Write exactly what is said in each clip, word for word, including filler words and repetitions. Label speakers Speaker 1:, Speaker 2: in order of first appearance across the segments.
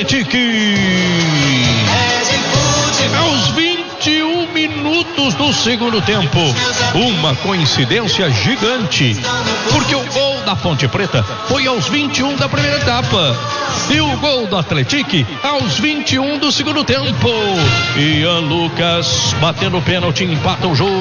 Speaker 1: Atlético. Aos vinte e um minutos do segundo tempo, uma coincidência gigante, porque o gol da Ponte Preta foi aos vinte e um da primeira etapa e o gol do Atlético aos vinte e um do segundo tempo. Ian Lucas batendo pênalti, empata o jogo.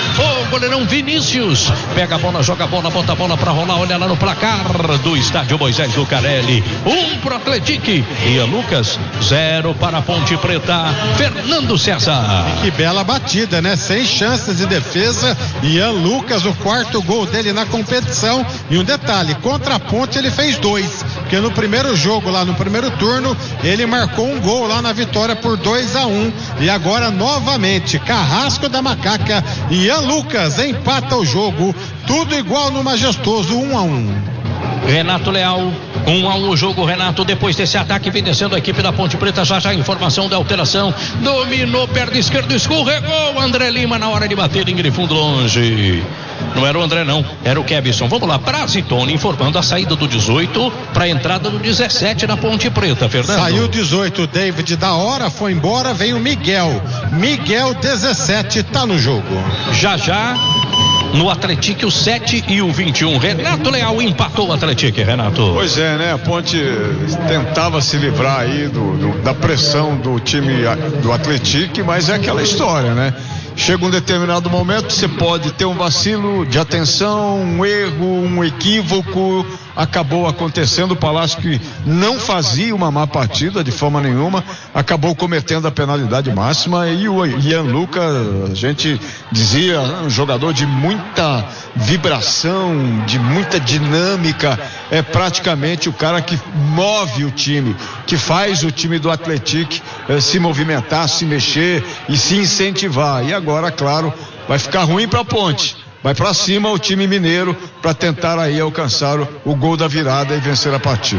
Speaker 1: O goleirão Vinícius pega a bola, joga a bola, bota a bola pra rolar. Olha lá no placar do estádio Moisés Lucarelli, um pro Atlético. Ian Lucas, zero para a Ponte Preta. Fernando César.
Speaker 2: Que bela batida, né? Sem chances de defesa. Ian Lucas, o quarto gol dele na competição. E um detalhe, contra a Ponte ele fez dois, porque no primeiro jogo, lá no primeiro turno, ele marcou um gol lá na vitória por dois a um. E agora novamente, Carrasco da Macaca e Ian Lucas empata o jogo. Tudo igual no majestoso, um a um.
Speaker 1: Renato Leal, um a um o jogo, Renato, depois desse ataque vem descendo a equipe da Ponte Preta, já já a informação da alteração, dominou, perna esquerda, escorregou, André Lima na hora de bater em fundo longe. Não era o André não, era o Kevson. Vamos lá, Prazitone informando a saída do dezoito para a entrada do dezessete na Ponte Preta, Fernando.
Speaker 2: Saiu dezoito, o David da hora, foi embora, vem o Miguel. Miguel dezessete, tá no jogo.
Speaker 1: Já já no Atlético o sete e o vinte e um. Renato Leal empatou o Atlético, Renato.
Speaker 3: Pois é, né? A Ponte tentava se livrar aí do, do, da pressão do time do Atlético, mas é aquela história, né? Chega um determinado momento, você pode ter um vacilo de atenção, um erro, um equívoco. Acabou acontecendo, o Palácio, que não fazia uma má partida de forma nenhuma, acabou cometendo a penalidade máxima. E o Ian Lucas, a gente dizia, um jogador de muita vibração, de muita dinâmica, é praticamente o cara que move o time, que faz o time do Atlético eh, se movimentar, se mexer e se incentivar. E agora, claro, vai ficar ruim para a Ponte. Vai para cima o time mineiro para tentar aí alcançar o, o gol da virada e vencer a partida.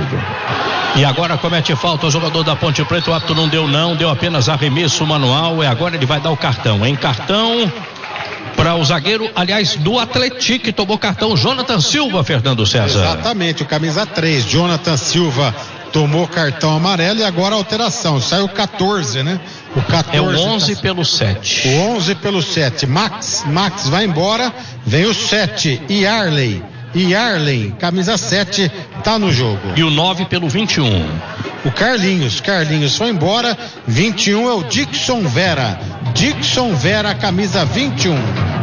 Speaker 1: E agora comete falta o jogador da Ponte Preta, o árbitro não deu não, deu apenas arremesso manual, e agora ele vai dar o cartão, hein? Cartão para o zagueiro, aliás, do Atlético, que tomou cartão, Jonathan Silva, Fernando César.
Speaker 2: Exatamente, o camisa três, Jonathan Silva, tomou cartão amarelo e agora a alteração, saiu quatorze, né? O quatorze
Speaker 1: é o onze
Speaker 2: tá...
Speaker 1: pelo sete.
Speaker 2: O onze pelo sete. Max, Max vai embora, vem o sete, Yarley. Yarley, camisa sete, tá no jogo.
Speaker 1: E o nove pelo vinte e um.
Speaker 2: O Carlinhos, Carlinhos foi embora, vinte e um é o Dixon Vera. Dixon Vera, camisa vinte e um.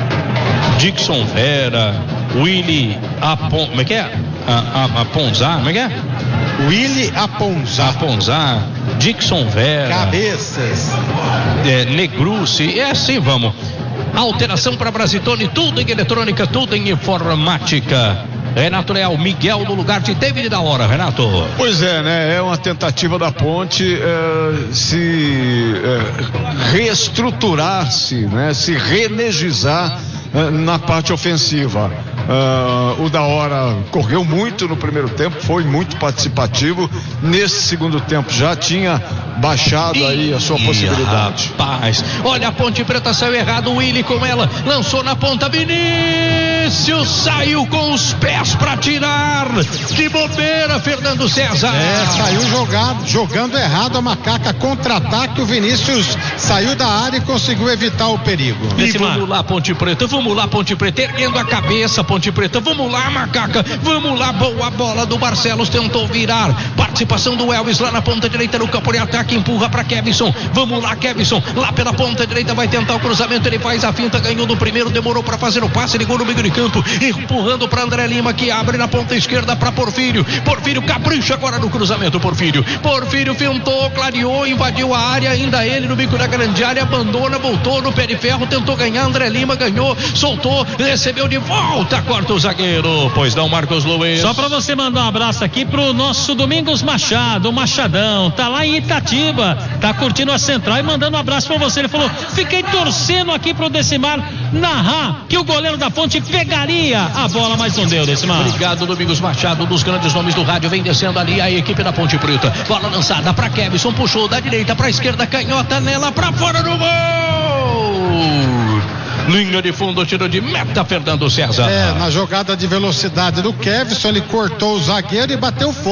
Speaker 1: Dixon Vera, Willy Apon, como é que é? Aponzar, como é que é?
Speaker 2: Willy Aponzar.
Speaker 1: Aponzar, Dixon Vera.
Speaker 2: Cabeças.
Speaker 1: É, Negrucci, é assim, vamos. Alteração para Brasitone, tudo em eletrônica, tudo em informática. Renato Leal, Miguel no lugar de David da hora, Renato.
Speaker 3: Pois é, né? É uma tentativa da Ponte é, se é, reestruturar-se, né? Se reenergizar é, na parte ofensiva. Uh, o da hora correu muito no primeiro tempo, foi muito participativo. Nesse segundo tempo já tinha baixado Ih, aí a sua possibilidade.
Speaker 1: Rapaz, olha, a Ponte Preta saiu errado, o Willy com ela, lançou na ponta, Vinícius saiu com os pés pra tirar, de bobeira, Fernando César.
Speaker 2: É, saiu jogado, jogando errado, a Macaca contra-ataque, o Vinícius saiu da área e conseguiu evitar o perigo.
Speaker 1: E vamos lá, Ponte Preta, vamos lá, Ponte Preta, erguendo a cabeça, Ponte Preta, vamos lá, Macaca, vamos lá, boa bola do Barcelos, tentou virar, participação do Elvis lá na ponta direita no campo de ataque, empurra para Kevson, vamos lá, Kevson, lá pela ponta direita vai tentar o cruzamento, ele faz a finta, ganhou no primeiro, demorou para fazer o passe, ligou no meio de campo, empurrando para André Lima, que abre na ponta esquerda para Porfírio, Porfírio capricha agora no cruzamento, Porfírio, Porfírio fintou, clareou, invadiu a área, ainda ele no bico da grande área, abandona, voltou no pé de ferro, tentou ganhar, André Lima ganhou, soltou, recebeu de volta, corta o zagueiro, pois não, Marcos Luiz.
Speaker 4: Só pra você mandar um abraço aqui pro nosso Domingos Machado, o Machadão, tá lá em Itatiba, tá curtindo a central e mandando um abraço pra você. Ele falou: fiquei torcendo aqui pro Decimar narrar que o goleiro da Ponte pegaria a bola, mas não deu, Decimar.
Speaker 1: Obrigado, Domingos Machado, um dos grandes nomes do rádio, vem descendo ali a equipe da Ponte Preta, bola lançada pra Kevson, puxou da direita pra esquerda, canhota nela, pra fora do gol! Linha de fundo, tiro de meta, Fernando César.
Speaker 2: É, na jogada de velocidade do Kevson, ele cortou o zagueiro e bateu fora.